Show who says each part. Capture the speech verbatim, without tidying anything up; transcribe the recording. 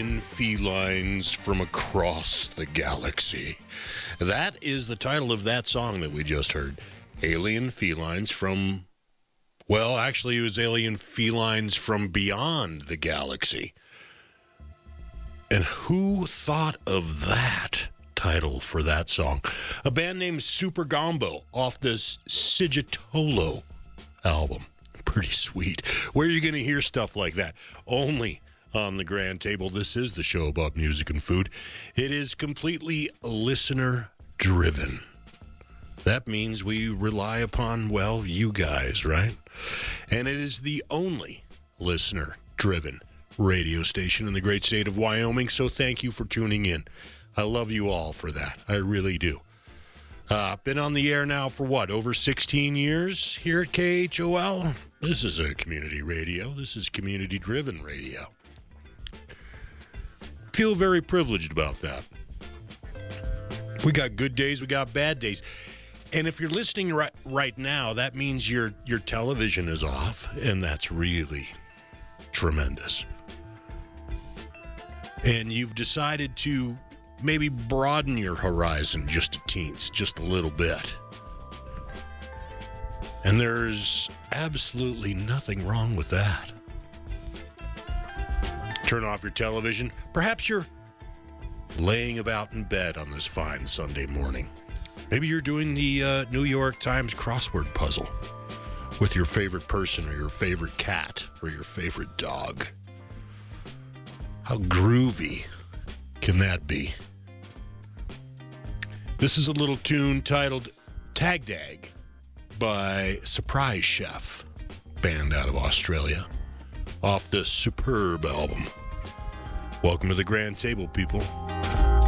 Speaker 1: Alien Felines from Across the Galaxy. That is the title of that song that we just heard. Alien Felines from, well, actually it was Alien Felines from Beyond the Galaxy. And who thought of that title for that song? A band named Super Gombo off this Sigitolo album. Pretty sweet. Where are you going to hear stuff like that? Only on the Grand Table. This is the show about music and food. It is completely listener-driven. That means we rely upon, well, you guys, right? And it is the only listener-driven radio station in the great state of Wyoming, so thank you for tuning in. I love you all for that. I really do. Uh, been on the air now for what, over sixteen years here at K H O L? This is a community radio. This is community-driven radio. Feel very privileged about that. We got good days, we got bad days. And if you're listening right, right now, that means your your television is off, and that's really tremendous. And you've decided to maybe broaden your horizon just a teens, just a little bit. And there's absolutely nothing wrong with that. Turn off your television. Perhaps you're laying about in bed on this fine Sunday morning. Maybe you're doing the uh, New York Times crossword puzzle with your favorite person or your favorite cat or your favorite dog. How groovy can that be? This is a little tune titled Tag Dag by Surprise Chef, band out of Australia, off this superb album. Welcome to the Grand Table, people.